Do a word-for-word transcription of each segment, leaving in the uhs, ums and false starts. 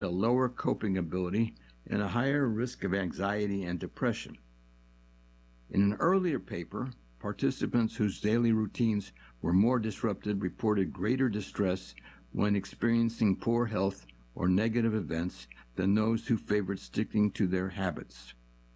a lower coping ability and a higher risk of anxiety and depression. In an earlier paper, participants whose daily routines were more disrupted reported greater distress when experiencing poor health or negative events than those who favored sticking to their habits.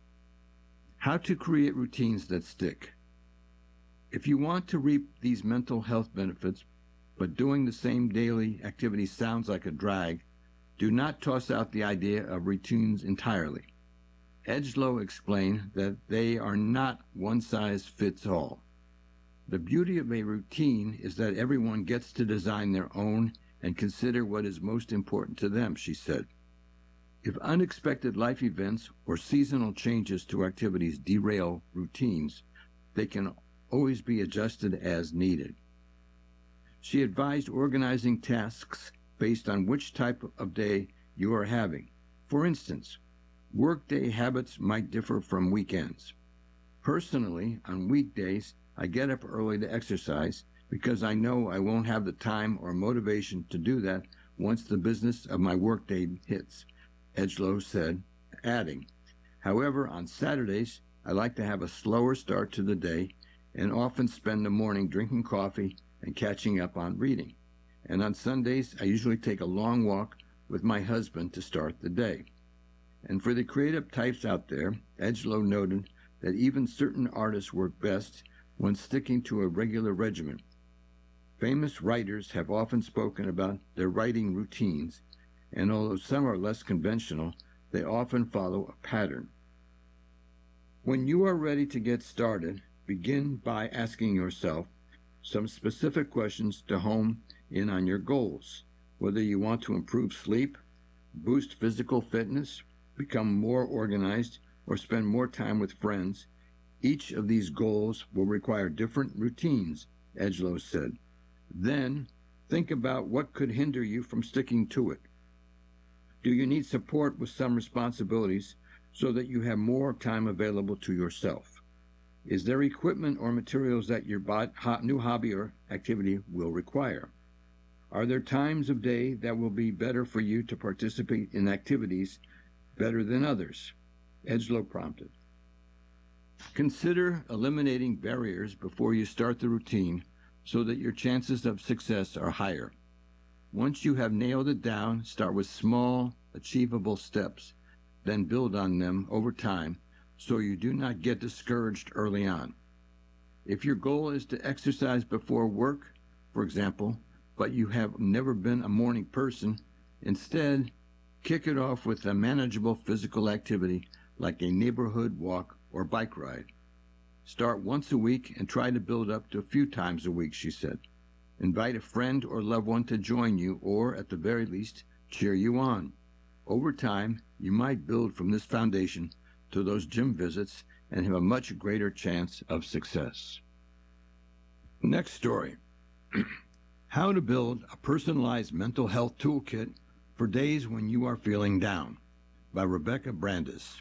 How to create routines that stick. If you want to reap these mental health benefits, but doing the same daily activity sounds like a drag, do not toss out the idea of routines entirely. Edgelow explained that they are not one size fits all. The beauty of a routine is that everyone gets to design their own and consider what is most important to them, she said. If unexpected life events or seasonal changes to activities derail routines, they can always be adjusted as needed. She advised organizing tasks based on which type of day you are having. For instance, workday habits might differ from weekends. Personally, on weekdays, I get up early to exercise because I know I won't have the time or motivation to do that once the business of my workday hits, Edgelow said, adding, however, on Saturdays, I like to have a slower start to the day and often spend the morning drinking coffee and catching up on reading. And on Sundays, I usually take a long walk with my husband to start the day. And for the creative types out there, Edgelow noted that even certain artists work best when sticking to a regular regimen. Famous writers have often spoken about their writing routines, and although some are less conventional, they often follow a pattern. When you are ready to get started, begin by asking yourself some specific questions to hone in on your goals, whether you want to improve sleep, boost physical fitness, become more organized, or spend more time with friends. Each of these goals will require different routines, Edgelow said. Then, think about what could hinder you from sticking to it. Do you need support with some responsibilities so that you have more time available to yourself? Is there equipment or materials that your new hobby or activity will require? Are there times of day that will be better for you to participate in activities better than others? Edgelow prompted. Consider eliminating barriers before you start the routine so that your chances of success are higher. Once you have nailed it down, start with small, achievable steps, then build on them over time so you do not get discouraged early on. If your goal is to exercise before work, for example, but you have never been a morning person, instead, kick it off with a manageable physical activity like a neighborhood walk or bike ride. Start once a week and try to build up to a few times a week, she said. Invite a friend or loved one to join you, or at the very least, cheer you on. Over time, you might build from this foundation to those gym visits and have a much greater chance of success. Next story. How to build a personalized mental health toolkit for days when you are feeling down, by Rebecca Brandes.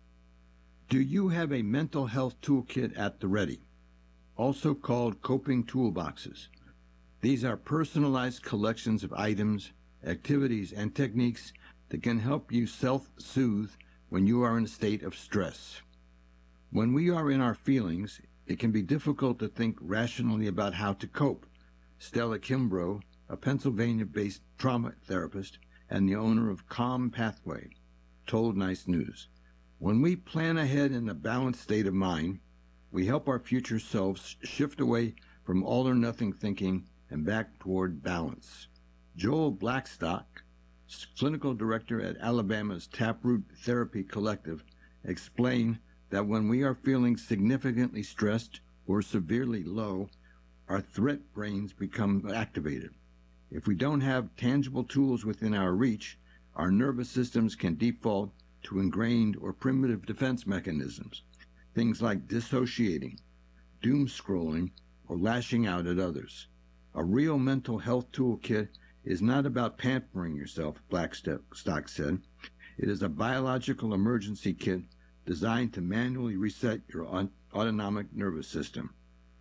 Do you have a mental health toolkit at the ready, also called coping toolboxes? These are personalized collections of items, activities, and techniques that can help you self-soothe when you are in a state of stress. When we are in our feelings, it can be difficult to think rationally about how to cope. Stella Kimbrough, a Pennsylvania-based trauma therapist and the owner of Calm Pathway, told Nice News. When we plan ahead in a balanced state of mind, we help our future selves shift away from all-or-nothing thinking and back toward balance. Joel Blackstock, clinical director at Alabama's Taproot Therapy Collective, explained that when we are feeling significantly stressed or severely low, our threat brains become activated. If we don't have tangible tools within our reach, our nervous systems can default to ingrained or primitive defense mechanisms, things like dissociating, doom scrolling, or lashing out at others. A real mental health toolkit is not about pampering yourself, Blackstock said. It is a biological emergency kit designed to manually reset your autonomic nervous system.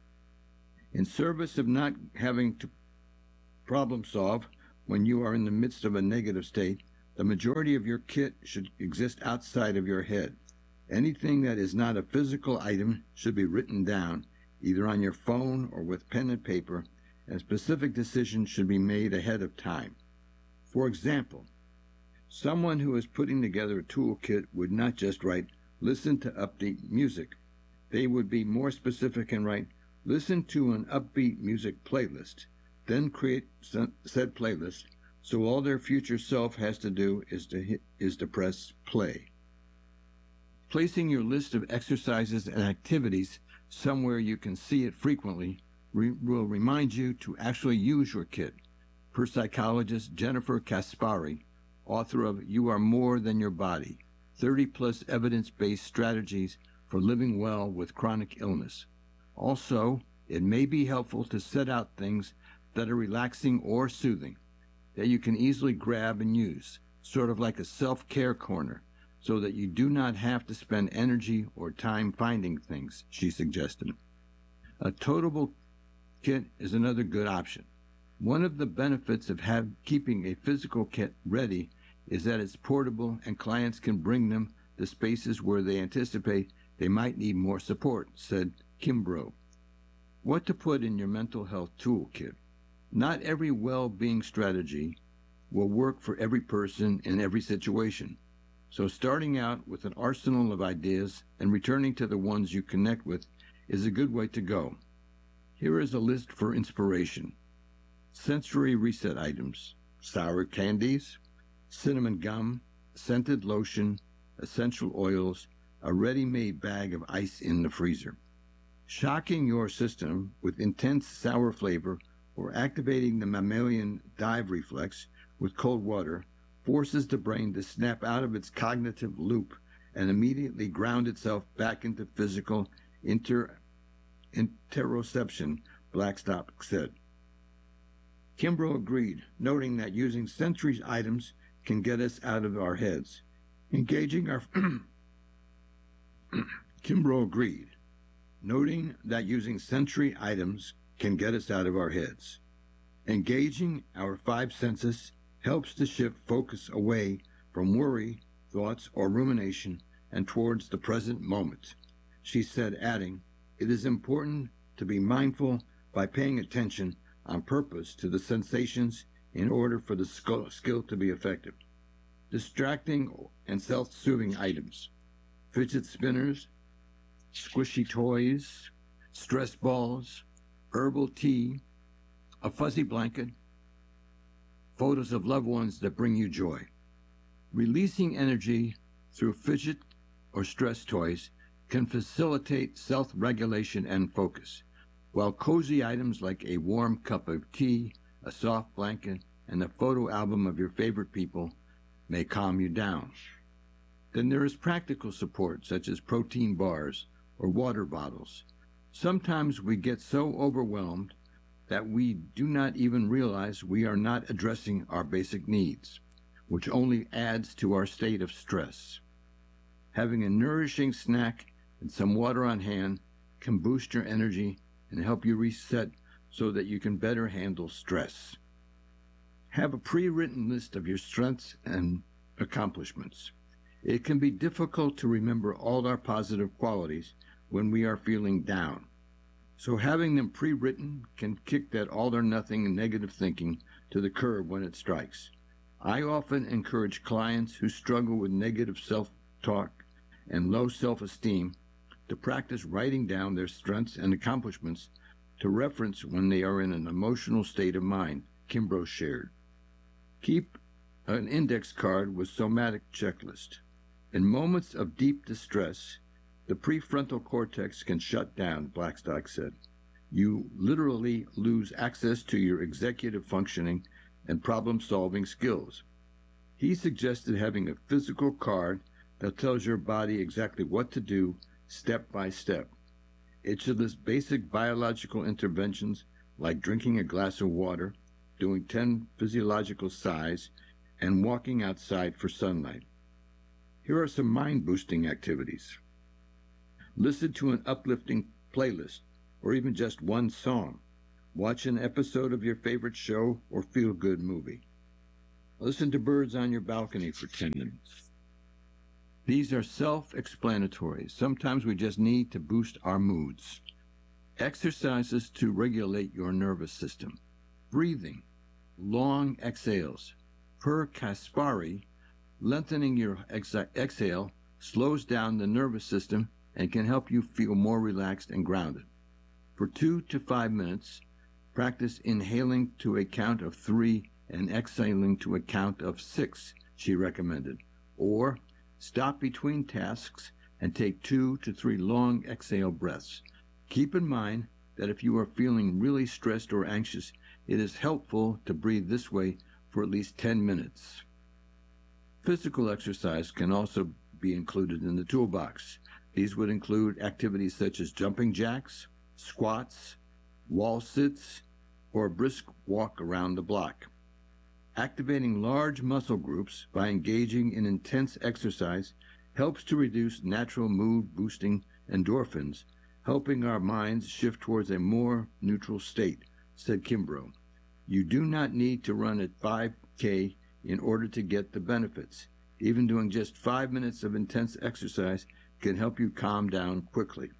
In service of not having to problem solve when you are in the midst of a negative state, The majority of your kit should exist outside of your head. Anything that is not a physical item should be written down, either on your phone or with pen and paper, and specific decisions should be made ahead of time. For example, someone who is putting together a toolkit would not just write, "Listen to upbeat music." They would be more specific and write, "Listen to an upbeat music playlist," then create said playlist, so all their future self has to do is to hit, is to press play. Placing your list of exercises and activities somewhere you can see it frequently re- will remind you to actually use your kit. Per psychologist Jennifer Kaspari, author of You Are More Than Your Body, thirty plus evidence-based strategies for living well with chronic illness. Also, it may be helpful to set out things that are relaxing or soothing, that you can easily grab and use, sort of like a self-care corner, so that you do not have to spend energy or time finding things, she suggested. A toteable kit is another good option. One of the benefits of have, keeping a physical kit ready is that it's portable and clients can bring them to spaces where they anticipate they might need more support, said Kimbrough. What to put in your mental health toolkit? Not every well-being strategy will work for every person in every situation. So starting out with an arsenal of ideas and returning to the ones you connect with is a good way to go. Here is a list for inspiration. Sensory reset items: sour candies, cinnamon gum, scented lotion, essential oils, a ready-made bag of ice in the freezer. Shocking your system with intense sour flavor or activating the mammalian dive reflex with cold water forces the brain to snap out of its cognitive loop and immediately ground itself back into physical inter- interoception, Blackstock said. Kimbrough agreed, noting that using sensory items can get us out of our heads. Engaging our... Kimbrough agreed, noting that using sensory items can get us out of our heads. Engaging our five senses helps to shift focus away from worry, thoughts, or rumination and towards the present moment. She said, adding, "It is important to be mindful by paying attention on purpose to the sensations in order for the skill to be effective." Distracting and self-soothing items: fidget spinners, squishy toys, stress balls, herbal tea, a fuzzy blanket, photos of loved ones that bring you joy. Releasing energy through fidget or stress toys can facilitate self-regulation and focus, while cozy items like a warm cup of tea, a soft blanket, and a photo album of your favorite people may calm you down. Then there is practical support such as protein bars or water bottles. Sometimes we get so overwhelmed that we do not even realize we are not addressing our basic needs, which only adds to our state of stress. Having a nourishing snack and some water on hand can boost your energy and help you reset so that you can better handle stress. Have a pre-written list of your strengths and accomplishments. It can be difficult to remember all our positive qualities when we are feeling down. So having them pre-written can kick that all-or-nothing negative thinking to the curb when it strikes. I often encourage clients who struggle with negative self-talk and low self-esteem to practice writing down their strengths and accomplishments to reference when they are in an emotional state of mind, Kimbrough shared. Keep an index card with somatic checklist. In moments of deep distress, the prefrontal cortex can shut down, Blackstock said. You literally lose access to your executive functioning and problem-solving skills. He suggested having a physical card that tells your body exactly what to do step by step. It should list basic biological interventions like drinking a glass of water, doing ten physiological sighs, and walking outside for sunlight. Here are some mind-boosting activities. Listen to an uplifting playlist, or even just one song. Watch an episode of your favorite show or feel-good movie. Listen to birds on your balcony for ten minutes. These are self-explanatory. Sometimes we just need to boost our moods. Exercises to regulate your nervous system. Breathing. Long exhales. Per Kaspari, lengthening your exhale slows down the nervous system and can help you feel more relaxed and grounded. For two to five minutes, practice inhaling to a count of three and exhaling to a count of six, she recommended. Or stop between tasks and take two to three long exhale breaths. Keep in mind that if you are feeling really stressed or anxious, it is helpful to breathe this way for at least ten minutes. Physical exercise can also be included in the toolbox. These would include activities such as jumping jacks, squats, wall sits, or a brisk walk around the block. Activating large muscle groups by engaging in intense exercise helps to reduce natural mood-boosting endorphins, helping our minds shift towards a more neutral state, said Kimbrough. You do not need to run at five K in order to get the benefits. Even doing just five minutes of intense exercise can help you calm down quickly.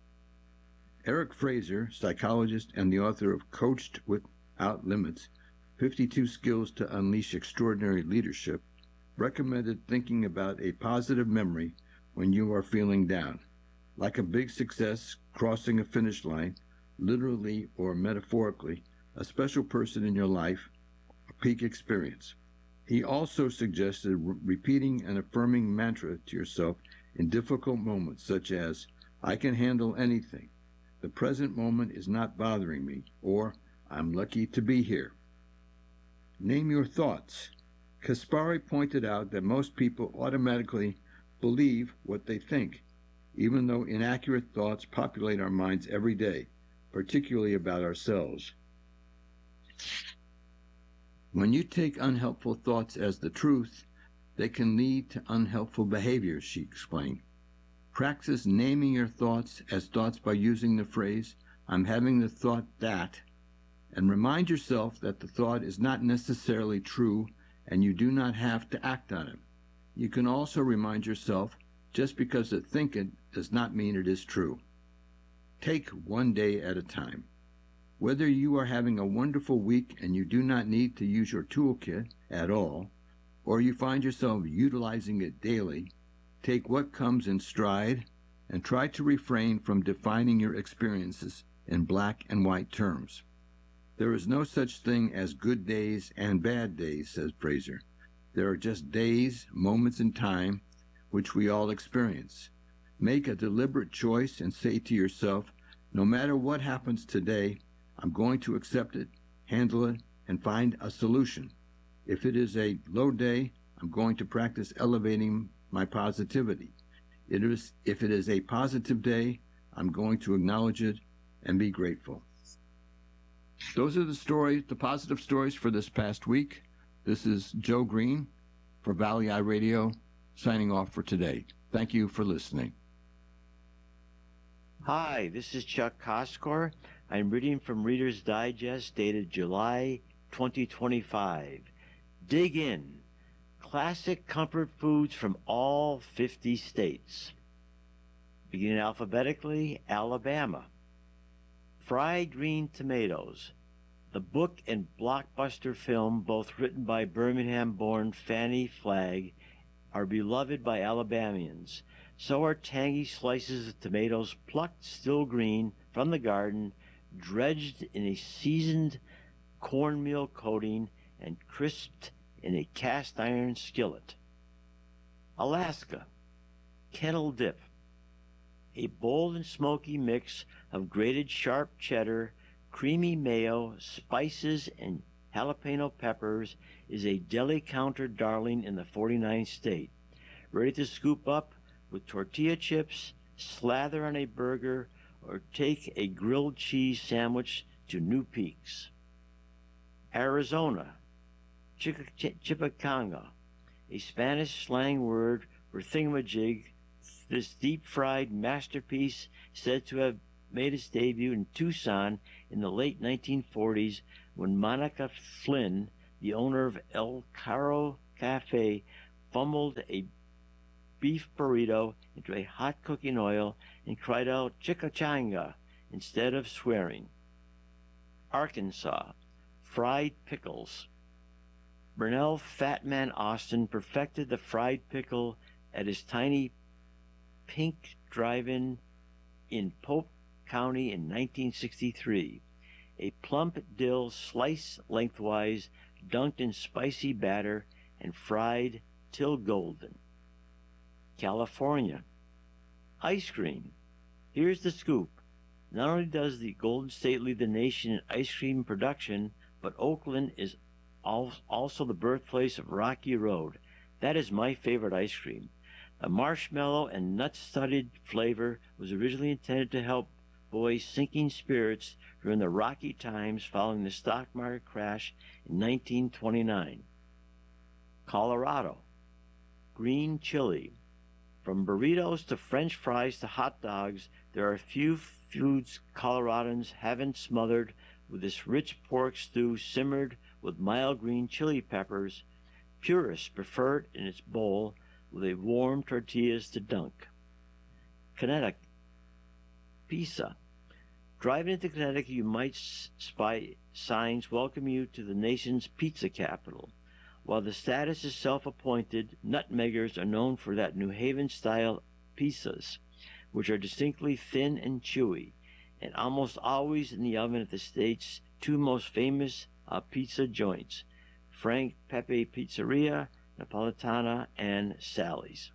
Eric Fraser, psychologist and the author of Coached Without Limits, fifty-two Skills to Unleash Extraordinary Leadership, recommended thinking about a positive memory when you are feeling down. Like a big success crossing a finish line, literally or metaphorically, a special person in your life, a peak experience. He also suggested re- repeating an affirming mantra to yourself in difficult moments, such as, I can handle anything, the present moment is not bothering me, or I'm lucky to be here. Name your thoughts. Kaspari pointed out that most people automatically believe what they think, even though inaccurate thoughts populate our minds every day, particularly about ourselves. When you take unhelpful thoughts as the truth, they can lead to unhelpful behaviors, she explained. Practice naming your thoughts as thoughts by using the phrase, I'm having the thought that, and remind yourself that the thought is not necessarily true and you do not have to act on it. You can also remind yourself, just because you think it does not mean it is true. Take one day at a time. Whether you are having a wonderful week and you do not need to use your toolkit at all, or you find yourself utilizing it daily, take what comes in stride and try to refrain from defining your experiences in black and white terms. There is no such thing as good days and bad days, says Fraser. There are just days, moments in time, which we all experience. Make a deliberate choice and say to yourself, no matter what happens today, I'm going to accept it, handle it, and find a solution. If it is a low day, I'm going to practice elevating my positivity. It is, if it is a positive day, I'm going to acknowledge it and be grateful. Those are the stories, the positive stories for this past week. This is Joe Green for Valley Eye Radio, signing off for today. Thank you for listening. Hi, this is Chuck Koskor. I'm reading from Reader's Digest dated July twenty twenty-five. Dig in. Classic comfort foods from all fifty states. Beginning alphabetically, Alabama. Fried green tomatoes. The book and blockbuster film, both written by Birmingham-born Fannie Flagg, are beloved by Alabamians. So are tangy slices of tomatoes plucked still green from the garden, dredged in a seasoned cornmeal coating and crisped in a cast iron skillet. Alaska. Kettle dip. A bold and smoky mix of grated sharp cheddar, creamy mayo, spices, and jalapeno peppers is a deli counter darling in the forty-ninth state. Ready to scoop up with tortilla chips, slather on a burger, or take a grilled cheese sandwich to new peaks. Arizona. Chipacanga, a Spanish slang word for thingamajig. This deep-fried masterpiece said to have made its debut in Tucson in the late nineteen forties when Monica Flynn, the owner of El Caro Cafe, fumbled a beef burrito into a hot cooking oil and cried out "Chicachanga" instead of swearing. Arkansas, fried pickles. Burnell Fatman Austin perfected the fried pickle at his tiny Pink Drive-In in Pope County in nineteen sixty-three. A plump dill sliced lengthwise, dunked in spicy batter, and fried till golden. California. Ice cream. Here's the scoop. Not only does the Golden State lead the nation in ice cream production, but Oakland is also the birthplace of Rocky Road. That is my favorite ice cream. The marshmallow and nut-studded flavor was originally intended to help boys' sinking spirits during the rocky times following the stock market crash in nineteen twenty-nine. Colorado. Green chili. From burritos to French fries to hot dogs, there are few foods Coloradans haven't smothered with this rich pork stew simmered with mild green chili peppers. Purists prefer it in its bowl with a warm tortillas to dunk. Connecticut. Pizza. Driving into Connecticut, you might spy signs welcome you to the nation's pizza capital. While the status is self-appointed, nutmeggers are known for that New Haven-style pizzas, which are distinctly thin and chewy, and almost always in the oven at the state's two most famous uh, pizza joints, Frank Pepe Pizzeria, Napolitana, and Sally's.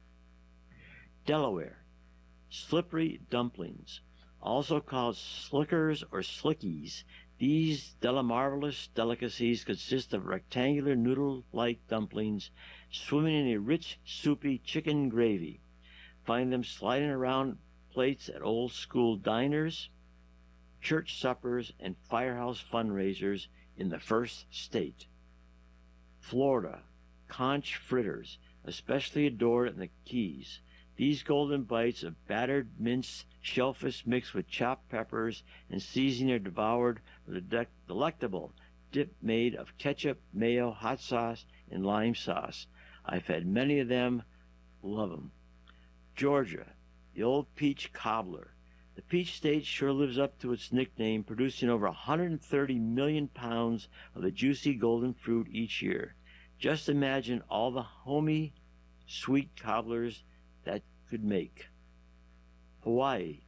Delaware. Slippery dumplings, also called slickers or slickies. These deli-marvelous delicacies consist of rectangular noodle-like dumplings swimming in a rich, soupy chicken gravy. Find them sliding around plates at old-school diners, church suppers, and firehouse fundraisers in the first state. Florida. Conch fritters, especially adored in the Keys. These golden bites of battered minced shellfish mixed with chopped peppers and seasoning are devoured with a de- delectable dip made of ketchup, mayo, hot sauce, and lime sauce. I've had many of them. Love them. Georgia. The old peach cobbler. The peach state sure lives up to its nickname, producing over one hundred thirty million pounds of the juicy golden fruit each year. Just imagine all the homey, sweet cobblers that could make. Hawaii.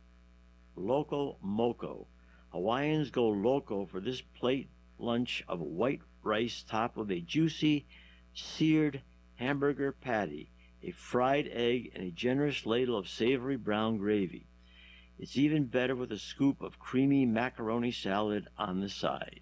Loco Moco. Hawaiians go loco for this plate lunch of white rice topped with a juicy, seared hamburger patty, a fried egg, and a generous ladle of savory brown gravy. It's even better with a scoop of creamy macaroni salad on the side.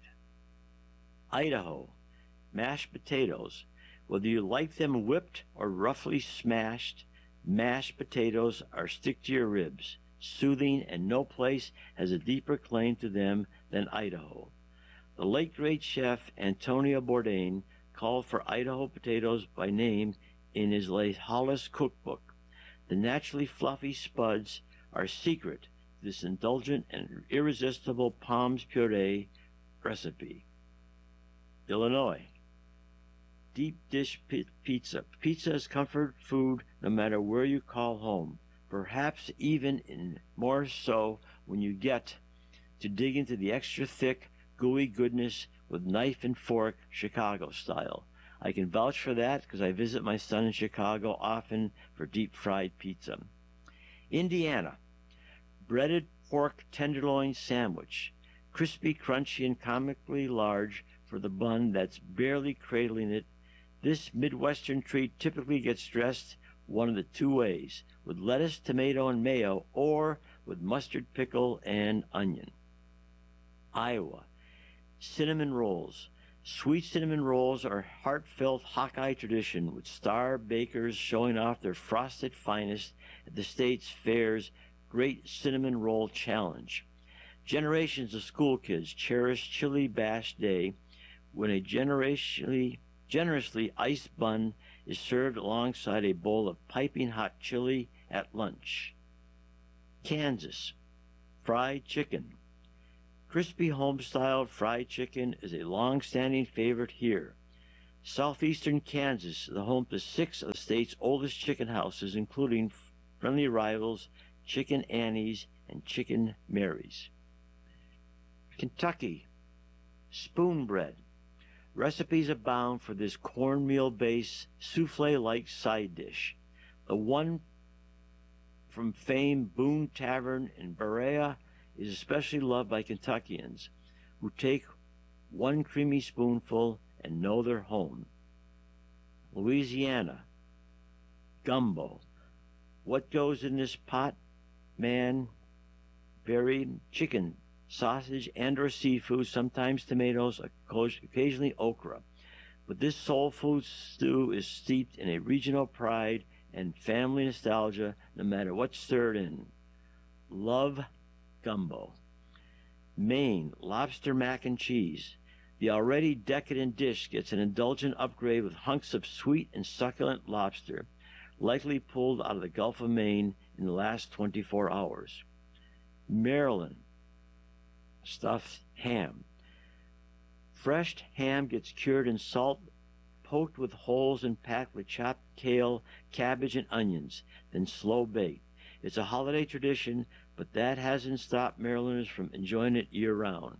Idaho. Mashed potatoes. Whether you like them whipped or roughly smashed, mashed potatoes are stick to your ribs, soothing, and no place has a deeper claim to them than Idaho. The late great chef Antonio Bourdain called for Idaho potatoes by name in his late Hollis cookbook. The naturally fluffy spuds are secret to this indulgent and irresistible Palms puree recipe. Illinois. Deep dish pizza. Pizza is comfort food no matter where you call home. Perhaps even in more so when you get to dig into the extra thick, gooey goodness with knife and fork, Chicago style. I can vouch for that because I visit my son in Chicago often for deep fried pizza. Indiana. Breaded pork tenderloin sandwich. Crispy, crunchy, and comically large for the bun that's barely cradling it. This Midwestern treat typically gets dressed one of the two ways, with lettuce, tomato, and mayo, or with mustard, pickle, and onion. Iowa. Cinnamon rolls. Sweet cinnamon rolls are a heartfelt Hawkeye tradition, with star bakers showing off their frosted finest at the state's fair's Great Cinnamon Roll Challenge. Generations of school kids cherish Chili Bash Day, when a generationally generously iced bun is served alongside a bowl of piping hot chili at lunch. Kansas. Fried chicken. Crispy home-style fried chicken is a long-standing favorite here. Southeastern Kansas is the home to six of the state's oldest chicken houses, including friendly rivals Chicken Annie's and Chicken Mary's. Kentucky, spoon bread. Recipes abound for this cornmeal-based souffle-like side dish. The one from famed Boone Tavern in Berea is especially loved by Kentuckians, who take one creamy spoonful and know they're home. Louisiana, gumbo. What goes in this pot, man? Varied chicken, sausage, and or seafood, sometimes tomatoes, occasionally okra. But this soul food stew is steeped in a regional pride and family nostalgia, no matter what's stirred in. Love gumbo. Maine, lobster mac and cheese. The already decadent dish gets an indulgent upgrade with hunks of sweet and succulent lobster, likely pulled out of the Gulf of Maine in the last twenty-four hours. Maryland, stuffed ham. Fresh ham gets cured in salt, poked with holes and packed with chopped kale, cabbage, and onions, then slow baked. It's a holiday tradition, but that hasn't stopped Marylanders from enjoying it year-round.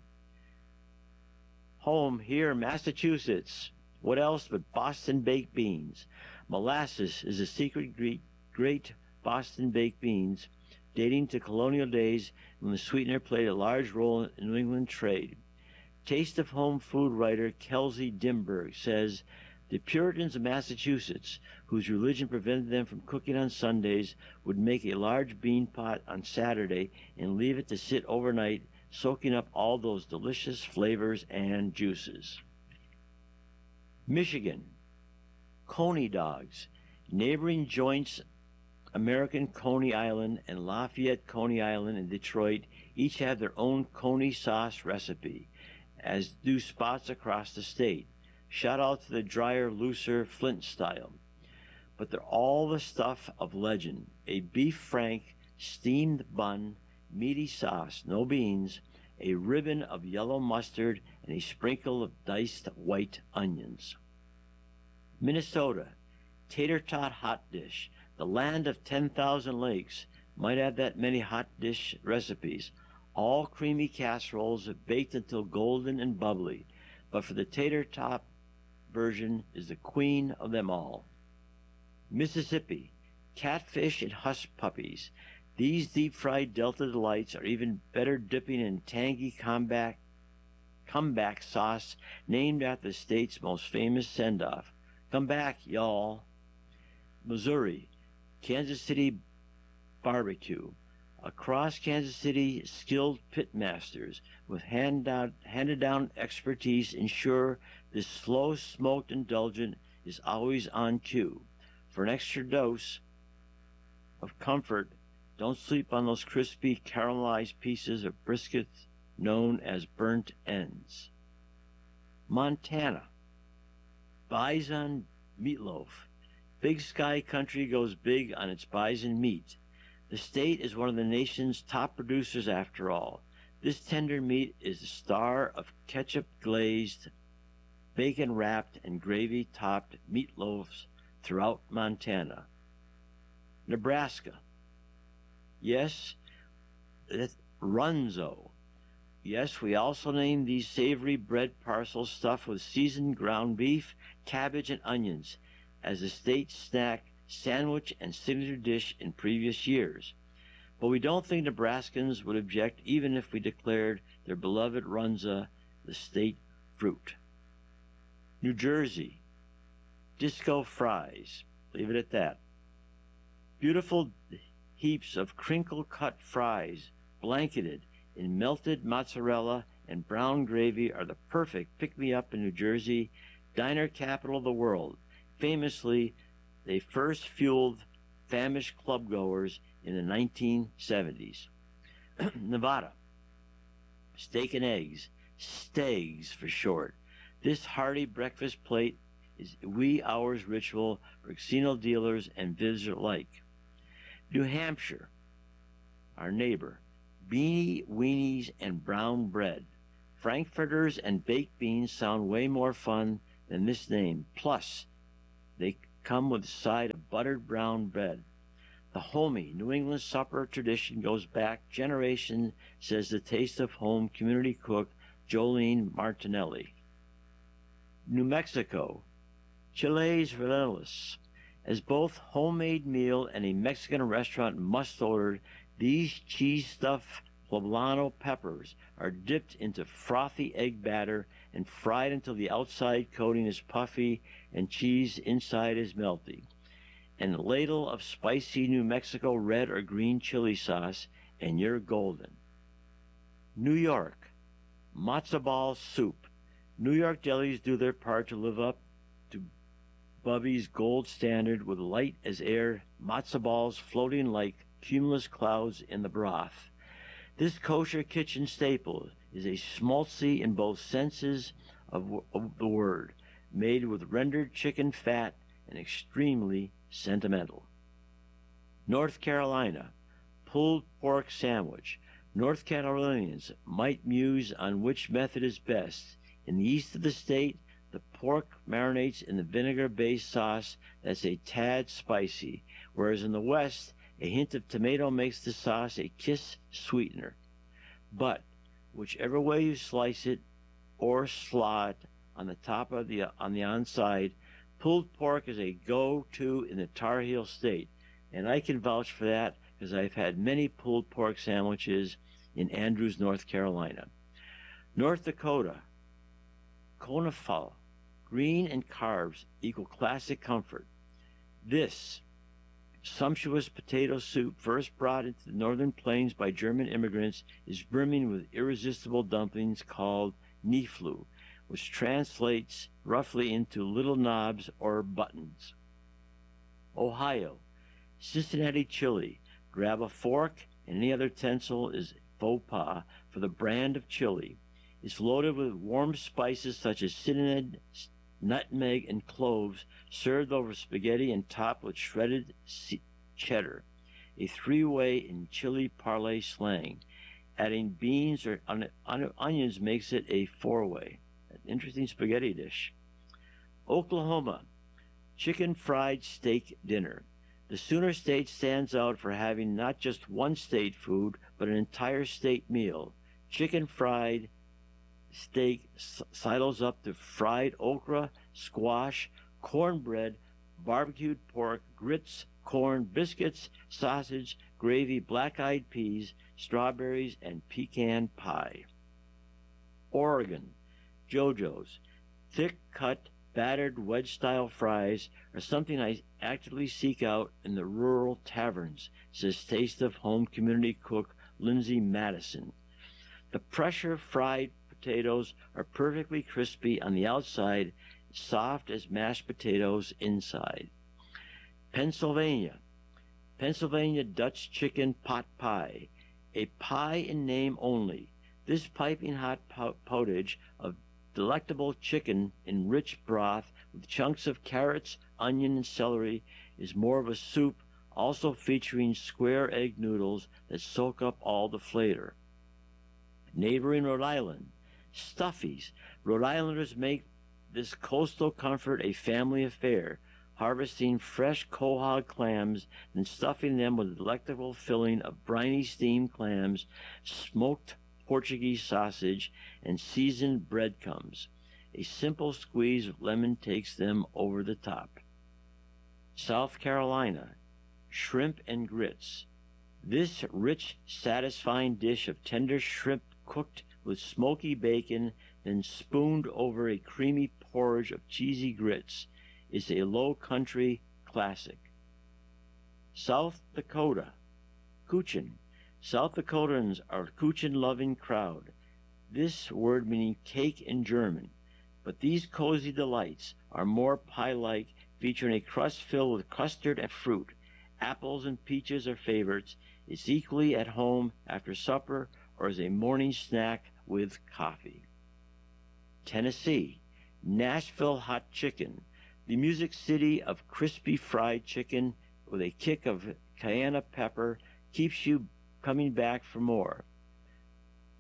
Home here in Massachusetts. What else but Boston baked beans? Molasses is a secret great, great Boston baked beans, dating to colonial days when the sweetener played a large role in New England trade. Taste of Home food writer Kelsey Dimberg says, the Puritans of Massachusetts, whose religion prevented them from cooking on Sundays, would make a large bean pot on Saturday and leave it to sit overnight, soaking up all those delicious flavors and juices. Michigan, Coney dogs. Neighboring joints American Coney Island and Lafayette Coney Island in Detroit each have their own Coney sauce recipe, as do spots across the state. Shout out to the drier, looser Flint style. But they're all the stuff of legend. A beef frank, steamed bun, meaty sauce, no beans, a ribbon of yellow mustard, and a sprinkle of diced white onions. Minnesota, tater tot hot dish. The land of ten thousand lakes might have that many hot dish recipes. All creamy casseroles baked until golden and bubbly. But for the tater tot version is the queen of them all. Mississippi, catfish and husk puppies. These deep-fried Delta delights are even better dipping in tangy comeback, comeback sauce named after the state's most famous send-off. Come back, y'all. Missouri, Kansas City barbecue. Across Kansas City, skilled pit masters with handed-down expertise ensure this slow-smoked indulgent is always on cue. For an extra dose of comfort, don't sleep on those crispy caramelized pieces of brisket known as burnt ends. Montana, bison meatloaf. Big Sky Country goes big on its bison meat. The state is one of the nation's top producers after all. This tender meat is the star of ketchup-glazed, bacon-wrapped, and gravy-topped meatloaves throughout Montana. Nebraska. Yes, it's runzo. Yes, we also name these savory bread parcels stuffed with seasoned ground beef, cabbage, and onions as the state snack, sandwich, and signature dish in previous years. But we don't think Nebraskans would object even if we declared their beloved runza the state fruit. New Jersey, disco fries. Leave it at that. Beautiful heaps of crinkle-cut fries, blanketed in melted mozzarella and brown gravy, are the perfect pick-me-up in New Jersey, diner capital of the world. Famously, they first fueled famished clubgoers in the nineteen seventies. Nevada, steak and eggs, steaks for short. This hearty breakfast plate is wee hours ritual for casino dealers and visitors alike. New Hampshire, our neighbor, beanie weenies, and brown bread. Frankfurters and baked beans sound way more fun than this name. Plus, they come with a side of buttered brown bread. The homey New England supper tradition goes back generations, says the Taste of Home community cook Jolene Martinelli. New Mexico, Chiles Rellenos. As both homemade meal and a Mexican restaurant must order, these cheese-stuffed poblano peppers are dipped into frothy egg batter and fried until the outside coating is puffy and cheese inside is melty. And a ladle of spicy New Mexico red or green chili sauce, and you're golden. New York, matzo ball soup. New York delis do their part to live up to Bubby's gold standard with light as air matzo balls floating like cumulus clouds in the broth. This kosher kitchen staple is a schmaltzy in both senses of, of the word, made with rendered chicken fat and extremely sentimental. North Carolina, pulled pork sandwich. North Carolinians might muse on which method is best. In the east of the state, the pork marinates in the vinegar-based sauce that's a tad spicy, whereas in the west, a hint of tomato makes the sauce a kiss sweetener. But whichever way you slice it or slaw it on the top of the on the onside, pulled pork is a go-to in the Tar Heel State, and I can vouch for that because I've had many pulled pork sandwiches in Andrews, North Carolina. North Dakota, Konefal, green and carbs equal classic comfort. This sumptuous potato soup, first brought into the northern plains by German immigrants, is brimming with irresistible dumplings called niflu, which translates roughly into little knobs or buttons. Ohio, Cincinnati chili. Grab a fork and any other utensil is faux pas for the brand of chili. It's loaded with warm spices such as cinnamon, nutmeg, and cloves, served over spaghetti and topped with shredded cheddar, a three-way in chili parlay slang. Adding beans or on, on, onions makes it a four-way. An interesting spaghetti dish. Oklahoma, chicken fried steak dinner. The Sooner State stands out for having not just one state food, but an entire state meal. Chicken fried steak sidles up to fried okra, squash, cornbread, barbecued pork, grits, corn, biscuits, sausage, gravy, black-eyed peas, strawberries, and pecan pie. Oregon, JoJo's. Thick-cut, battered wedge-style fries are something I actively seek out in the rural taverns, says Taste of Home community cook Lindsay Madison. The pressure-fried potatoes are perfectly crispy on the outside, soft as mashed potatoes inside. Pennsylvania, Pennsylvania Dutch chicken pot pie, a pie in name only. This piping hot pottage of delectable chicken in rich broth with chunks of carrots, onion, and celery is more of a soup, also featuring square egg noodles that soak up all the flavor. Neighboring Rhode Island, Stuffies. Rhode Islanders make this coastal comfort a family affair, harvesting fresh quahog clams and stuffing them with a delectable filling of briny steamed clams, smoked Portuguese sausage, and seasoned breadcrumbs. A simple squeeze of lemon takes them over the top. South Carolina, shrimp and grits. This rich, satisfying dish of tender shrimp cooked with smoky bacon, then spooned over a creamy porridge of cheesy grits, is a low country classic. South Dakota, Kuchen. South Dakotans are a Kuchen-loving crowd, this word meaning cake in German, but these cozy delights are more pie-like, featuring a crust filled with custard and fruit. Apples and peaches are favorites. It's equally at home after supper or as a morning snack with coffee. Tennessee, Nashville hot chicken, the music city of crispy fried chicken with a kick of cayenne pepper, keeps you coming back for more.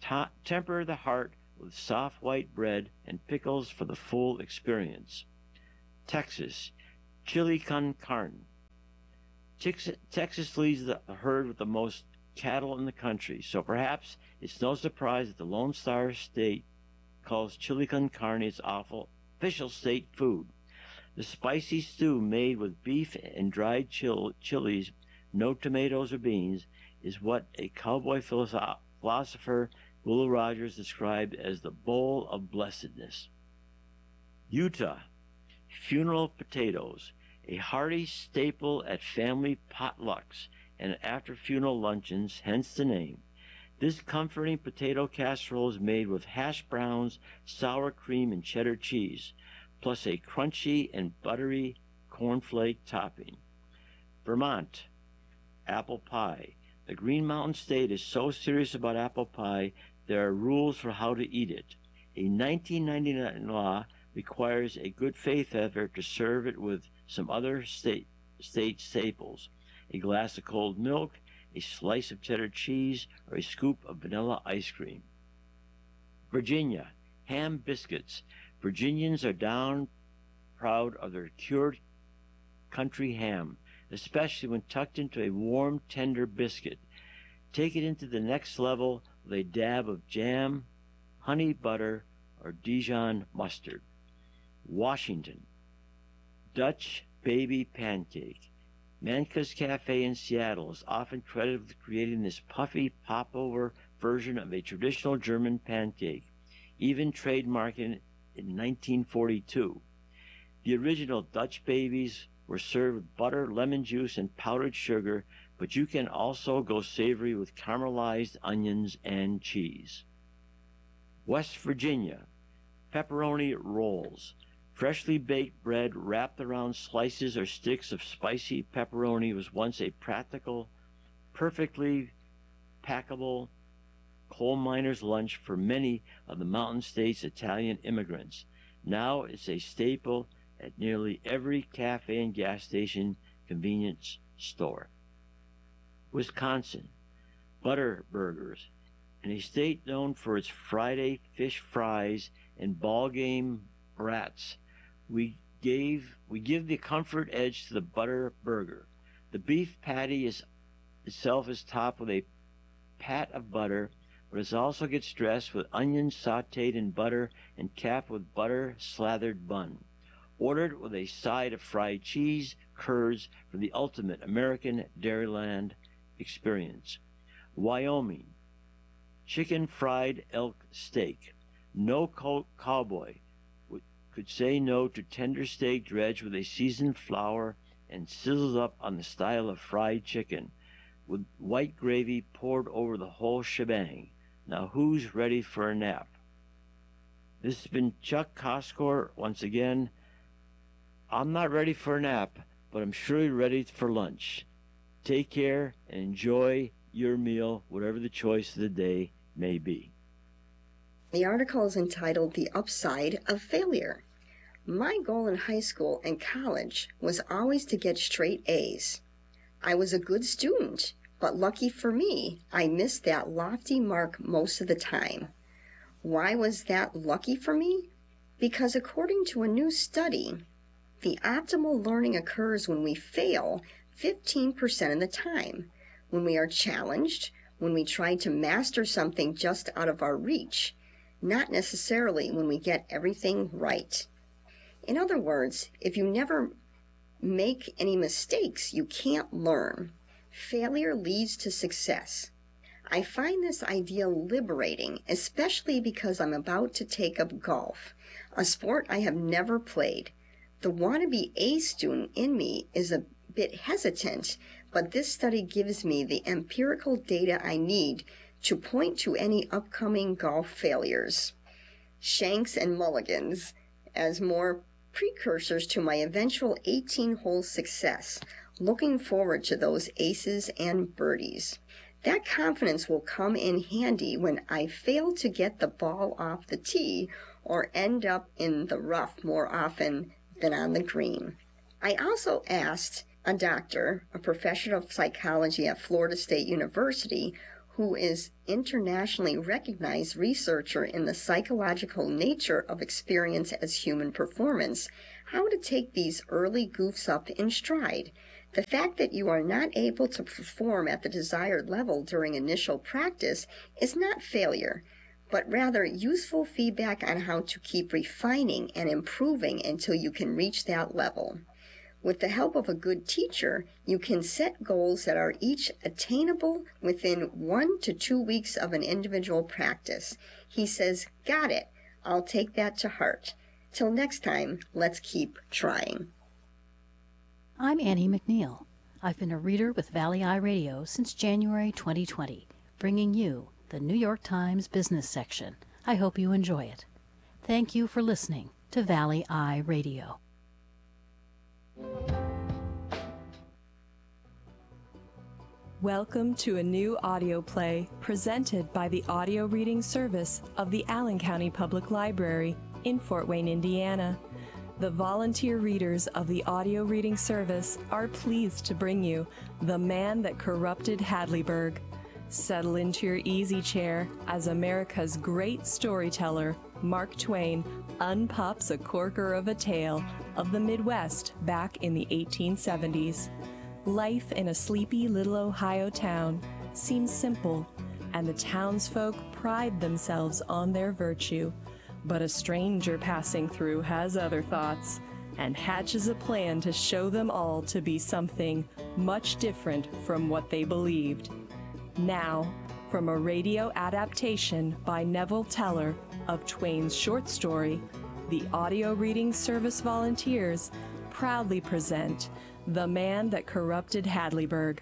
Ta- temper the heart with soft white bread and pickles for the full experience. Texas, chili con carne. Texas leads the herd with the most cattle in the country, so perhaps it's no surprise that the Lone Star State calls chili con carne its awful official state food. The spicy stew made with beef and dried chil- chilies, no tomatoes or beans, is what a cowboy philosoph- philosopher Will Rogers described as the bowl of blessedness. Utah, funeral potatoes, a hearty staple at family potlucks and after funeral luncheons, hence the name. This comforting potato casserole is made with hash browns, sour cream, and cheddar cheese, plus a crunchy and buttery cornflake topping. Vermont, apple pie. The Green Mountain State is so serious about apple pie, there are rules for how to eat it. A nineteen ninety-nine law requires a good faith effort to serve it with some other state, state staples, a glass of cold milk, a slice of cheddar cheese, or a scoop of vanilla ice cream. Virginia, ham biscuits. Virginians are down proud of their cured country ham, especially when tucked into a warm, tender biscuit. Take it into the next level with a dab of jam, honey butter, or Dijon mustard. Washington, Dutch baby pancake. Manka's Cafe in Seattle is often credited with creating this puffy popover version of a traditional German pancake, even trademarked in nineteen forty-two. The original Dutch babies were served with butter, lemon juice, and powdered sugar, but you can also go savory with caramelized onions and cheese. West Virginia, pepperoni rolls. Freshly baked bread wrapped around slices or sticks of spicy pepperoni was once a practical, perfectly packable coal miner's lunch for many of the Mountain States' Italian immigrants. Now it's a staple at nearly every cafe and gas station convenience store. Wisconsin, butter burgers. In a state known for its Friday fish fries and ball game brats, we gave we give the comfort edge to the butter burger. The beef patty is itself is topped with a pat of butter, but it also gets dressed with onions sautéed in butter and capped with butter slathered bun. Ordered with a side of fried cheese, curds for the ultimate American Dairyland experience. Wyoming, chicken fried elk steak. No co- cowboy would, could say no to tender steak dredged with a seasoned flour and sizzled up on the style of fried chicken, with white gravy poured over the whole shebang. Now who's ready for a nap? This has been Chuck Koskor once again. I'm not ready for a nap, but I'm sure you're ready for lunch. Take care and enjoy your meal, whatever the choice of the day may be. The article is entitled The Upside of Failure. My goal in high school and college was always to get straight A's. I was a good student, but lucky for me, I missed that lofty mark most of the time. Why was that lucky for me? Because according to a new study, the optimal learning occurs when we fail fifteen percent of the time, when we are challenged, when we try to master something just out of our reach, not necessarily when we get everything right. In other words, if you never make any mistakes, you can't learn. Failure leads to success. I find this idea liberating, especially because I'm about to take up golf, a sport I have never played. The wannabe A student in me is a bit hesitant, but this study gives me the empirical data I need to point to any upcoming golf failures, shanks and mulligans, as more precursors to my eventual eighteen-hole success. Looking forward to those aces and birdies. That confidence will come in handy when I fail to get the ball off the tee or end up in the rough more often than on the green. I also asked a doctor, a professor of psychology at Florida State University, who is internationally recognized researcher in the psychological nature of experience as human performance, how to take these early goofs up in stride. The fact that you are not able to perform at the desired level during initial practice is not failure, but rather useful feedback on how to keep refining and improving until you can reach that level. With the help of a good teacher, you can set goals that are each attainable within one to two weeks of an individual practice. He says, "Got it. I'll take that to heart. Till next time, let's keep trying." I'm Annie McNeil. I've been a reader with Valley Eye Radio since January twenty twenty, bringing you the New York Times business section. I hope you enjoy it. Thank you for listening to Valley Eye Radio. Welcome to a new audio play presented by the audio reading service of the Allen County Public Library in Fort Wayne, Indiana. The volunteer readers of the audio reading service are pleased to bring you The Man That Corrupted Hadleyburg. Settle into your easy chair as America's great storyteller, Mark Twain, unpops a corker of a tale of the Midwest back in the eighteen seventies. Life in a sleepy little Ohio town seems simple, and the townsfolk pride themselves on their virtue. But a stranger passing through has other thoughts and hatches a plan to show them all to be something much different from what they believed. Now, from a radio adaptation by Neville Teller of Twain's short story, the audio reading service volunteers proudly present The Man That Corrupted Hadleyburg.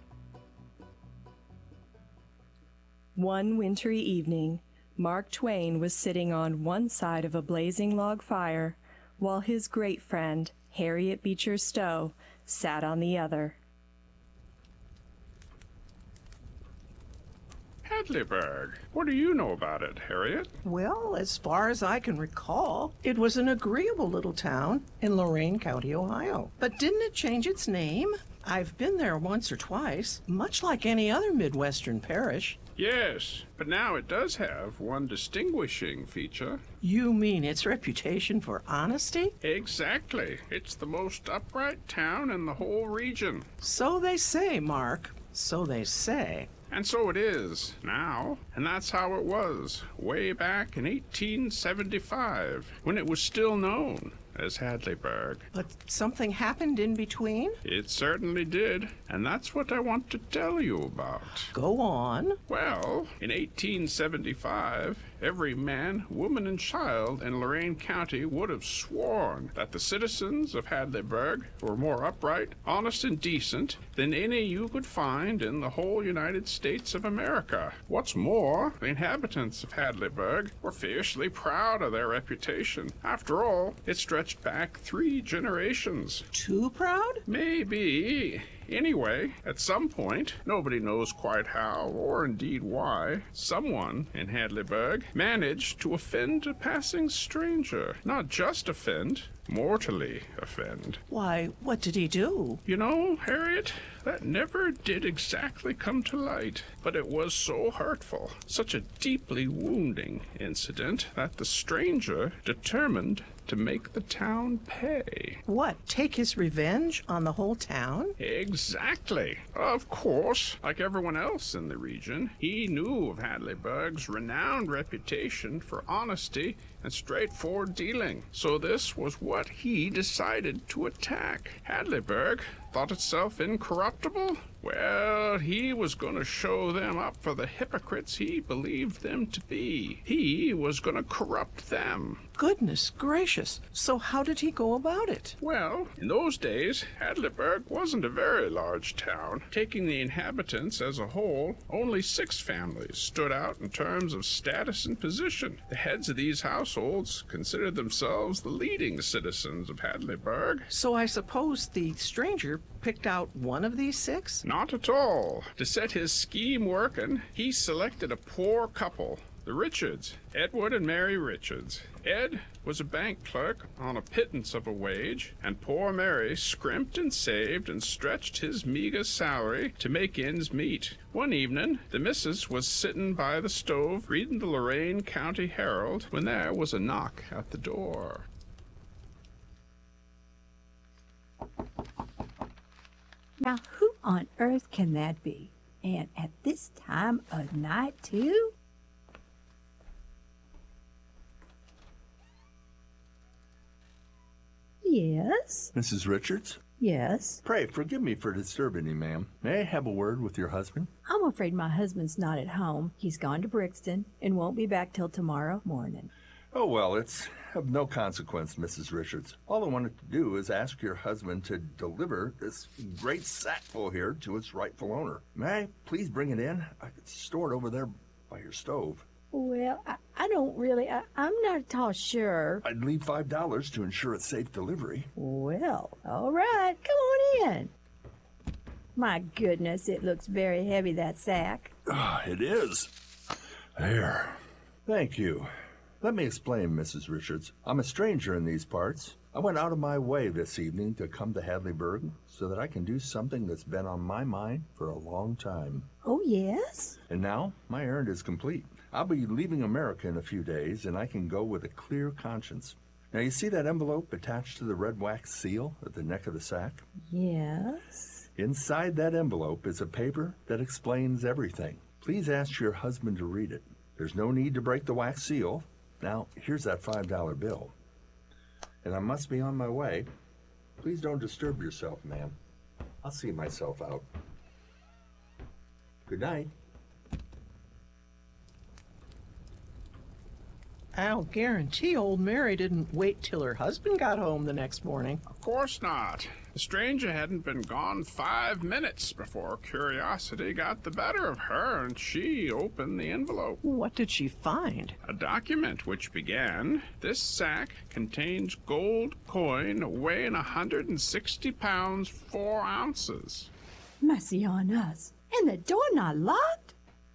One wintry evening, Mark Twain was sitting on one side of a blazing log fire, while his great friend, Harriet Beecher Stowe, sat on the other. Hadleyburg. What do you know about it, Harriet? Well, as far as I can recall, it was an agreeable little town in Lorain County, Ohio. But didn't it change its name? I've been there once or twice, much like any other Midwestern parish. Yes, but now it does have one distinguishing feature. You mean its reputation for honesty? Exactly. It's the most upright town in the whole region. So they say, Mark. So they say. And so it is, now. And that's how it was, way back in eighteen seventy-five, when it was still known as Hadleyburg. But something happened in between? It certainly did, and that's what I want to tell you about. Go on. Well, in eighteen seventy-five, every man, woman, and child in Lorain County would have sworn that the citizens of Hadleyburg were more upright, honest, and decent than any you could find in the whole United States of America. What's more, the inhabitants of Hadleyburg were fiercely proud of their reputation. After all, it stretched back three generations. Too proud? Maybe. Anyway, at some point, nobody knows quite how, or indeed why, someone in Hadleyburg managed to offend a passing stranger. Not just offend, mortally offend. Why, what did he do? You know, Harriet, that never did exactly come to light, but it was so hurtful, such a deeply wounding incident, that the stranger determined to make the town pay. What, take his revenge on the whole town? Exactly. Of course, like everyone else in the region, he knew of Hadleyburg's renowned reputation for honesty and straightforward dealing. So this was what he decided to attack. Hadleyburg thought itself incorruptible? Well, he was going to show them up for the hypocrites he believed them to be. He was going to corrupt them. Goodness gracious. So how did he go about it? Well, in those days, Hadleyburg wasn't a very large town. Taking the inhabitants as a whole, only six families stood out in terms of status and position. The heads of these households considered themselves the leading citizens of Hadleyburg. So I suppose the stranger picked out one of these six? Not at all. To set his scheme working, he selected a poor couple, The Richards, Edward and Mary Richards. Ed was a bank clerk on a pittance of a wage, and poor Mary scrimped and saved and stretched his meager salary to make ends meet. One evening, the missus was sitting by the stove reading the Lorain County Herald when there was a knock at the door. Now, who on earth can that be? And at this time of night, too? Yes. Missus Richards? Yes. Pray, forgive me for disturbing you, ma'am. May I have a word with your husband? I'm afraid my husband's not at home. He's gone to Brixton and won't be back till tomorrow morning. Oh, well, it's of no consequence, Missus Richards. All I wanted to do is ask your husband to deliver this great sackful here to its rightful owner. May I please bring it in? I could store it over there by your stove. Well, I, I don't really, I, I'm not at all sure. I'd leave five dollars to ensure its safe delivery. Well, all right, come on in. My goodness, it looks very heavy, that sack. Ah, it is. There. Thank you. Let me explain, Missus Richards. I'm a stranger in these parts. I went out of my way this evening to come to Hadleyburg so that I can do something that's been on my mind for a long time. Oh, yes? And now my errand is complete. I'll be leaving America in a few days, and I can go with a clear conscience. Now, you see that envelope attached to the red wax seal at the neck of the sack? Yes. Inside that envelope is a paper that explains everything. Please ask your husband to read it. There's no need to break the wax seal. Now, here's that five dollar bill. And I must be on my way. Please don't disturb yourself, ma'am. I'll see myself out. Good night. I'll guarantee old Mary didn't wait till her husband got home the next morning. Of course not. The stranger hadn't been gone five minutes before curiosity got the better of her, and she opened the envelope. What did she find? A document which began, "This sack contains gold coin weighing one hundred sixty pounds, four ounces. Mercy on us. And the door not locked?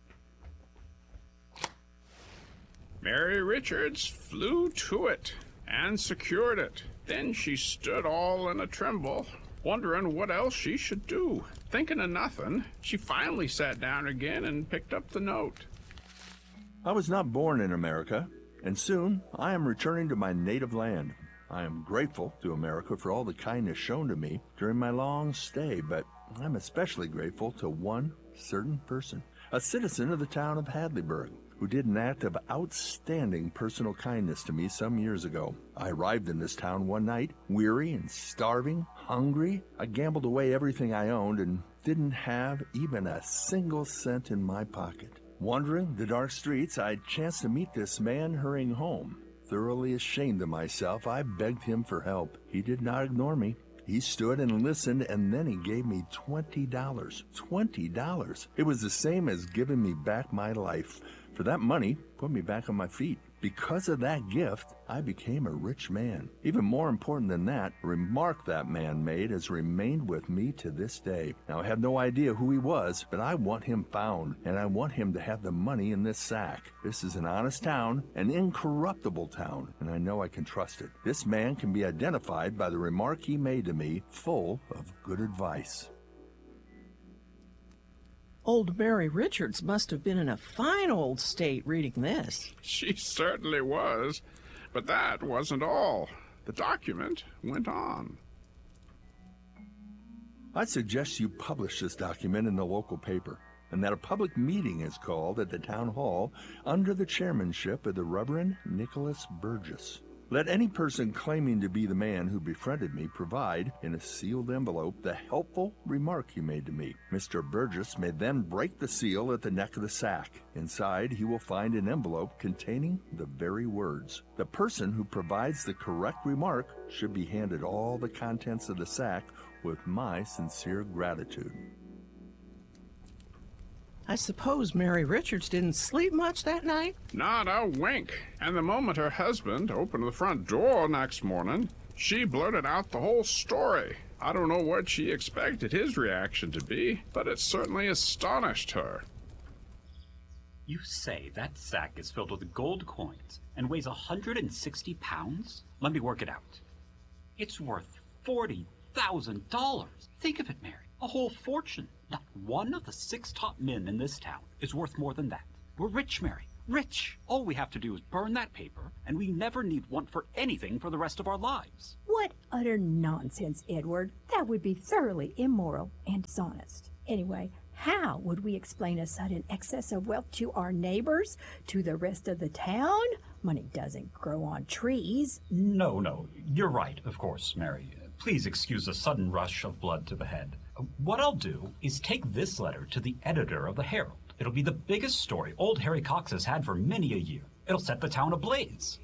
Mary Richards flew to it and secured it. Then she stood all in a tremble, wondering what else she should do. Thinking of nothing, she finally sat down again and picked up the note. I was not born in America, and soon I am returning to my native land. I am grateful to America for all the kindness shown to me during my long stay, but I'm especially grateful to one certain person, a citizen of the town of Hadleyburg, who did an act of outstanding personal kindness to me some years ago. I arrived in this town one night, weary and starving, hungry. I gambled away everything I owned and didn't have even a single cent in my pocket. Wandering the dark streets, I chanced to meet this man hurrying home. Thoroughly ashamed of myself, I begged him for help. He did not ignore me. He stood and listened, and then he gave me twenty dollars. twenty dollars. It was the same as giving me back my life. For that money put me back on my feet. Because of that gift, I became a rich man. Even more important than that, a remark that man made has remained with me to this day. Now, I have no idea who he was, but I want him found, and I want him to have the money in this sack. This is an honest town, an incorruptible town, and I know I can trust it. This man can be identified by the remark he made to me, full of good advice. Old Mary Richards must have been in a fine old state reading this. She certainly was. But that wasn't all. The document went on. I suggest you publish this document in the local paper, and that a public meeting is called at the town hall under the chairmanship of the Reverend Nicholas Burgess. Let any person claiming to be the man who befriended me provide, in a sealed envelope, the helpful remark he made to me. Mister Burgess may then break the seal at the neck of the sack. Inside, he will find an envelope containing the very words. The person who provides the correct remark should be handed all the contents of the sack with my sincere gratitude. I suppose Mary Richards didn't sleep much that night? Not a wink. And the moment her husband opened the front door next morning, she blurted out the whole story. I don't know what she expected his reaction to be, but it certainly astonished her. You say that sack is filled with gold coins and weighs one hundred sixty pounds? Let me work it out. It's worth forty thousand dollars. Think of it, Mary. A whole fortune. Not one of the six top men in this town is worth more than that. We're rich, Mary. Rich. All we have to do is burn that paper, and we never need want for anything for the rest of our lives. What utter nonsense, Edward. That would be thoroughly immoral and dishonest. Anyway, how would we explain a sudden excess of wealth to our neighbors, to the rest of the town? Money doesn't grow on trees. No, no. You're right, of course, Mary. Please excuse a sudden rush of blood to the head. What I'll do is take this letter to the editor of the Herald. It'll be the biggest story old Harry Cox has had for many a year. It'll set the town ablaze.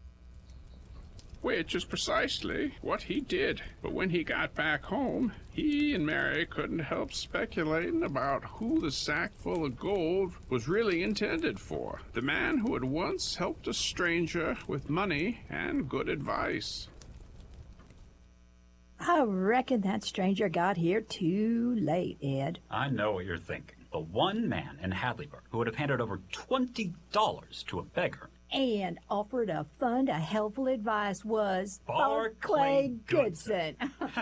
Which is precisely what he did. But when he got back home, he and Mary couldn't help speculating about who the sack full of gold was really intended for. The man who had once helped a stranger with money and good advice. I reckon that stranger got here too late, Ed. I know what you're thinking. The one man in Hadleyburg who would have handed over twenty dollars to a beggar and offered a fund of helpful advice was Barclay Goodson.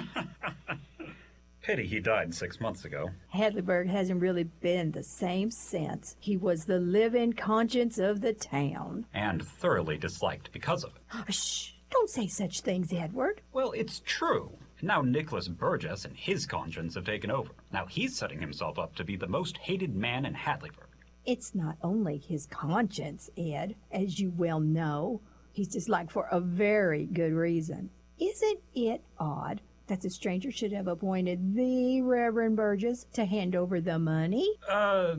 Pity he died six months ago. Hadleyburg hasn't really been the same since. He was the living conscience of the town. And thoroughly disliked because of it. Shh! Don't say such things, Edward. Well, it's true. Now Nicholas Burgess and his conscience have taken over. Now he's setting himself up to be the most hated man in Hadleyburg. It's not only his conscience, Ed, as you well know. He's disliked for a very good reason. Isn't it odd that the stranger should have appointed the Reverend Burgess to hand over the money? Uh,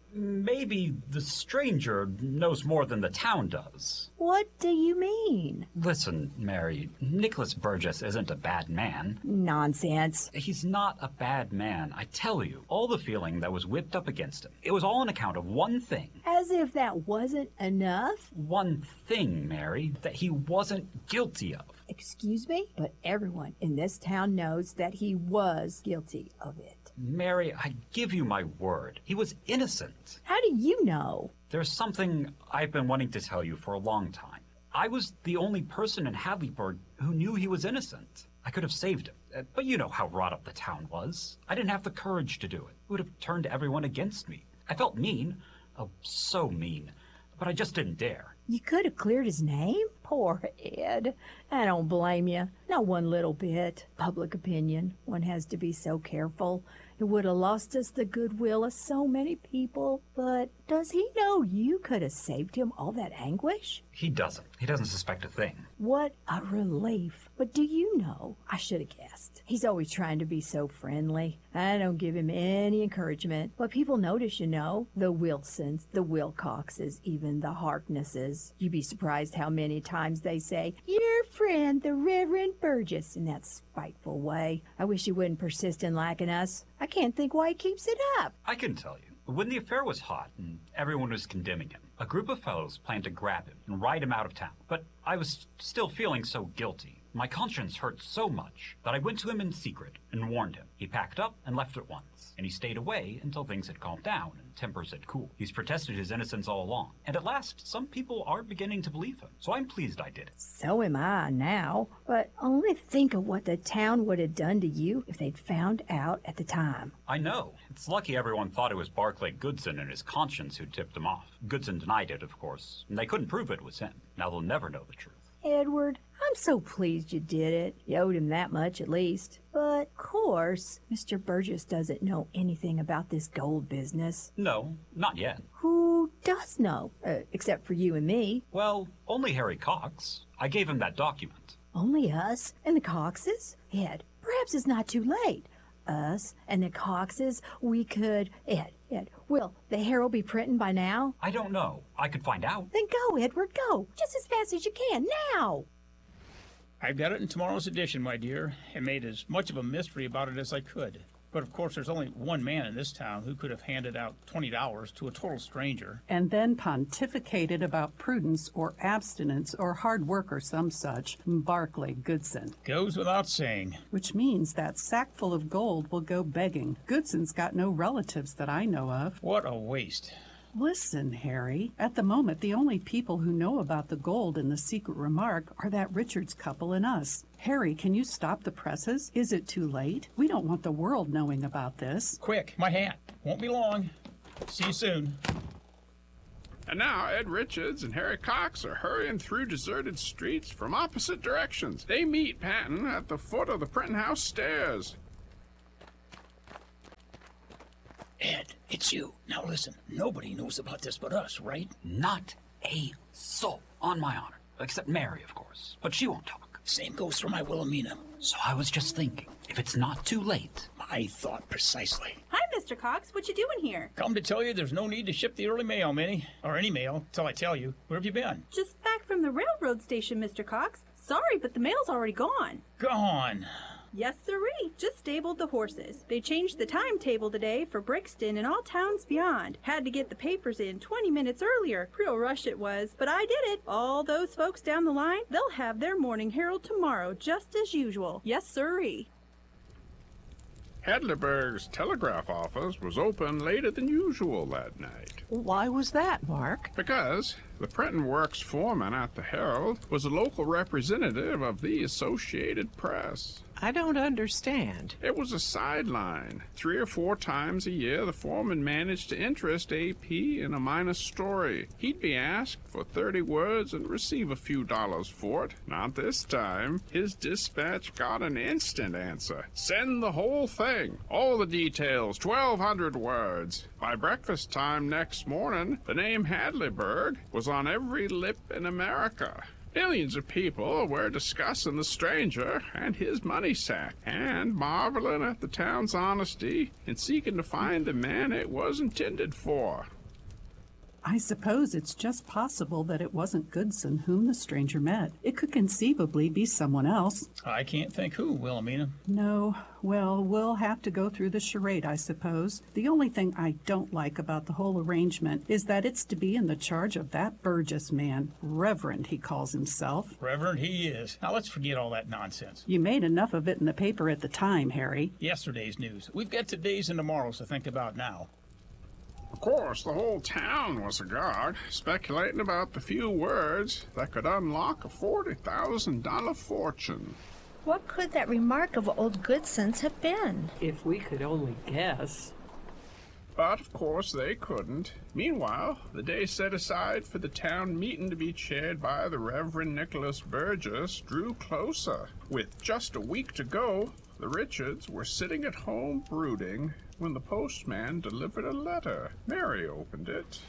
maybe the stranger knows more than the town does. What do you mean? Listen, Mary, Nicholas Burgess isn't a bad man. Nonsense. He's not a bad man, I tell you. All the feeling that was whipped up against him, it was all on account of one thing. As if that wasn't enough? One thing, Mary, that he wasn't guilty of. Excuse me? But everyone in this town knows that he was guilty of it. Mary, I give you my word. He was innocent. How do you know? There's something I've been wanting to tell you for a long time. I was the only person in Hadleyburg who knew he was innocent. I could have saved him, but you know how wrought up the town was. I didn't have the courage to do it. It would have turned everyone against me. I felt mean. Oh, so mean. But I just didn't dare. You could have cleared his name? Poor Ed. I don't blame you. Not one little bit. Public opinion. One has to be so careful. It would have lost us the goodwill of so many people. But does he know you could have saved him all that anguish? He doesn't. He doesn't suspect a thing. What a relief. But do you know, I should have guessed. He's always trying to be so friendly. I don't give him any encouragement. But people notice, you know. The Wilsons, the Wilcoxes, even the Harknesses. You'd be surprised how many times they say, "Your friend, the Reverend Burgess," in that spiteful way. I wish he wouldn't persist in liking us. I can't think why he keeps it up. I can tell you. When the affair was hot and everyone was condemning him, a group of fellows planned to grab him and ride him out of town. But I was still feeling so guilty. My conscience hurt so much that I went to him in secret and warned him. He packed up and left at once, and he stayed away until things had calmed down and tempers had cooled. He's protested his innocence all along, and at last some people are beginning to believe him, so I'm pleased I did it. So am I now, but only think of what the town would have done to you if they'd found out at the time. I know. It's lucky everyone thought it was Barclay Goodson and his conscience who tipped him off. Goodson denied it, of course, and they couldn't prove it was him. Now they'll never know the truth. Edward, I'm so pleased you did it. You owed him that much, at least. But, of course, Mister Burgess doesn't know anything about this gold business. No, not yet. Who does know? Uh, except for you and me. Well, only Harry Cox. I gave him that document. Only us and the Coxes? Ed, perhaps it's not too late. Us and the Coxes, we could... Ed, Ed, will the Herald be printing by now? I don't know. I could find out. Then go, Edward, go. Just as fast as you can, now. I've got it in tomorrow's edition, my dear, and made as much of a mystery about it as I could. But of course, there's only one man in this town who could have handed out twenty dollars to a total stranger. And then pontificated about prudence or abstinence or hard work or some such. Barclay Goodson. Goes without saying. Which means that sack full of gold will go begging. Goodson's got no relatives that I know of. What a waste. Listen, Harry. At the moment, the only people who know about the gold and the secret remark are that Richards couple and us. Harry, can you stop the presses? Is it too late? We don't want the world knowing about this. Quick, my hat. Won't be long. See you soon. And now Ed Richards and Harry Cox are hurrying through deserted streets from opposite directions. They meet Patton at the foot of the Printing House stairs. Ed, it's you. Now listen, nobody knows about this but us, right? Not a soul, on my honor. Except Mary, of course. But she won't talk. Same goes for my Wilhelmina. So I was just thinking, if it's not too late. I thought precisely. Hi, Mister Cox. What you doing here? Come to tell you there's no need to ship the early mail, Minnie. Or any mail, till I tell you. Where have you been? Just back from the railroad station, Mister Cox. Sorry, but the mail's already gone. Gone. Yes, sirree. Just stabled the horses. They changed the timetable today for Brixton and all towns beyond. Had to get the papers in twenty minutes earlier. Real rush it was, but I did it. All those folks down the line, they'll have their morning herald tomorrow, just as usual. Yes, sirree. Hadleyburg's telegraph office was open later than usual that night. Why was that, Mark? Because the printing works foreman at the Herald was a local representative of the Associated Press. I don't understand. It was a sideline. Three or four times a year, the foreman managed to interest A P in a minor story. He'd be asked for thirty words and receive a few dollars for it. Not this time. His dispatch got an instant answer. Send the whole thing. All the details, twelve hundred words. By breakfast time next morning, the name Hadleyburg was on every lip in America. Millions of people were discussing the stranger and his money sack, and marveling at the town's honesty in seeking to find the man it was intended for. I suppose it's just possible that it wasn't Goodson whom the stranger met. It could conceivably be someone else. I can't think who, Wilhelmina. No. Well, we'll have to go through the charade, I suppose. The only thing I don't like about the whole arrangement is that it's to be in the charge of that Burgess man. Reverend, he calls himself. Reverend, he is. Now let's forget all that nonsense. You made enough of it in the paper at the time, Harry. Yesterday's news. We've got today's and tomorrow's to think about now. Of course, the whole town was agog, speculating about the few words that could unlock a forty thousand dollar fortune. What could that remark of old Goodson's have been? If we could only guess. But, of course, they couldn't. Meanwhile, the day set aside for the town meeting to be chaired by the Reverend Nicholas Burgess drew closer. With just a week to go, the Richards were sitting at home brooding when the postman delivered a letter. Mary opened it.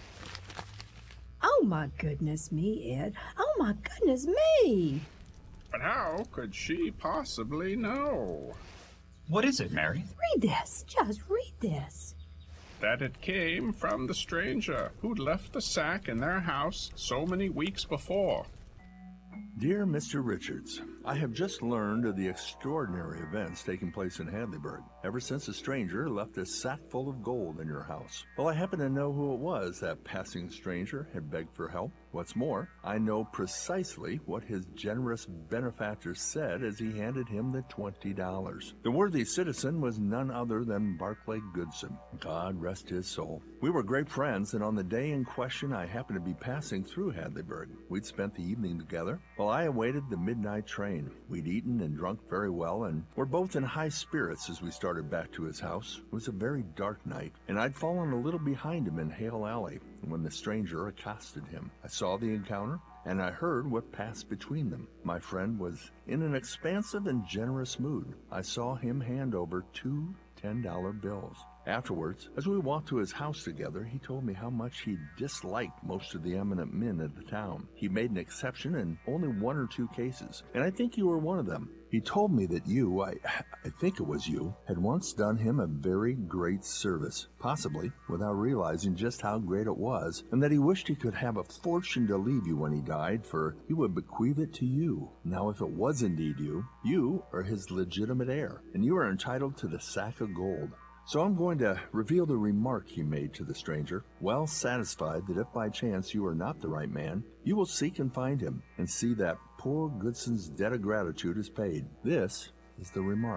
Oh, my goodness me, Ed. Oh, my goodness me. But how could she possibly know? What is it, Mary? Read this. Just read this. That it came from the stranger who'd left the sack in their house so many weeks before. Dear Mister Richards, I have just learned of the extraordinary events taking place in Hadleyburg, ever since a stranger left a sack full of gold in your house. Well, I happen to know who it was that passing stranger had begged for help. What's more, I know precisely what his generous benefactor said as he handed him the twenty dollars. The worthy citizen was none other than Barclay Goodson. God rest his soul. We were great friends, and on the day in question, I happened to be passing through Hadleyburg. We'd spent the evening together while I awaited the midnight train. We'd eaten and drunk very well, and were both in high spirits as we started back to his house. It was a very dark night, and I'd fallen a little behind him in Hale Alley when the stranger accosted him. I saw the encounter, and I heard what passed between them. My friend was in an expansive and generous mood. I saw him hand over two ten-dollar bills. Afterwards, as we walked to his house together, he told me how much he disliked most of the eminent men of the town. He made an exception in only one or two cases, and I think you were one of them. He told me that you, I, I think it was you, had once done him a very great service, possibly without realizing just how great it was, and that he wished he could have a fortune to leave you when he died, for he would bequeath it to you. Now, if it was indeed you, you are his legitimate heir, and you are entitled to the sack of gold. So I'm going to reveal the remark he made to the stranger, well satisfied that if by chance you are not the right man, you will seek and find him, and see that poor Goodson's debt of gratitude is paid. This is the remark.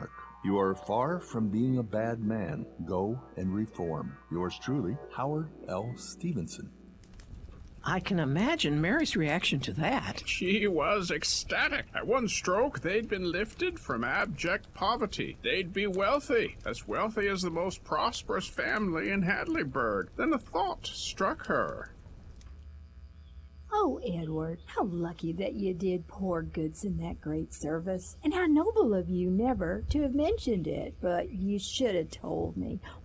You are far from being a bad man. Go and reform. Yours truly, Howard L. Stevenson. I can imagine Mary's reaction to that. She was ecstatic. At one stroke, they'd been lifted from abject poverty. They'd be wealthy, as wealthy as the most prosperous family in Hadleyburg. Then a thought struck her. Oh, Edward, how lucky that you did poor Goodson that great service, and how noble of you never to have mentioned it. But you should have told me.